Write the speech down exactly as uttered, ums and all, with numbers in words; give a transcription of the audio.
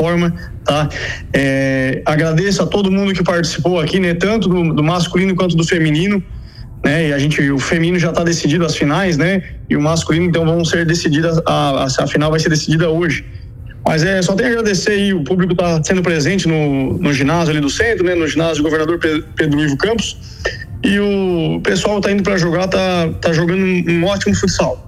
forma, tá? É, agradeço a todo mundo que participou aqui, né? Tanto do, do masculino quanto do feminino, né? E a gente, o feminino já está decidido as finais, né? E o masculino, então, vão ser decididas, a, a, a final vai ser decidida hoje. Mas é, só tenho a agradecer aí, o público está sendo presente no, no ginásio ali do centro, né? No ginásio do governador Pedro Ivo Campos. E o pessoal está indo para jogar, tá, tá jogando um, um ótimo futsal.